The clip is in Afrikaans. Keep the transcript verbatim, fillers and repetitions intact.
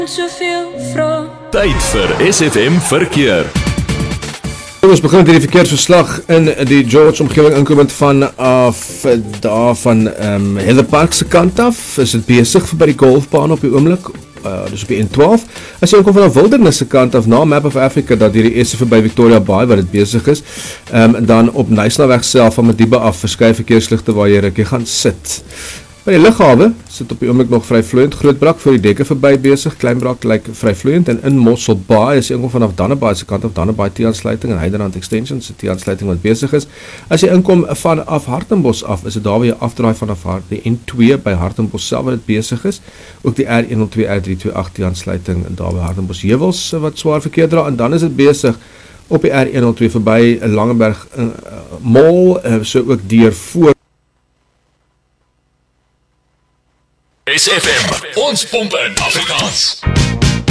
Soveel vrae. Tyd vir S F M verkeer. Ons begin met die verkeersverslag in die George omgewing inkomend vanaf daar van um, Heather Park se kant af. Is dit besig vir by die golfbaan op die oomblik? Uh, dus op die N twaalf. As jy inkom van die Wildernis se kant af na Map of Africa, dat hier die eerste verby Victoria Bay waar dit besig is. Um, en dan op Nysnaweg self van Madiba af verskeie verkeersligte waar jy rukkie gaan sit. By die lughawe sit op die oomblik nog vryvloeiend. Grootbrak voor die dekke verby besig. Kleinbrak lyk vryvloeiend. En in Mossel Bay is jy inkom vanaf Dannebaai se kant af Dannebaai T-aansluiting en Heiderand Extension se T-aansluiting wat besig is. As jy inkom vanaf Hartenbos af, is dit daar waar jy afdraai vanaf die N twee by Hartenbos self wat dit besig is. Ook die R een nul twee R drie twee agt T-aansluiting en daar by Hartenbos Heuwels wat swaar verkeer dra. En dan is dit besig op die R een nul twee verby Langeberg uh, Mall, uh, so ook deur voor S F M, ons pomp in Afrikaans.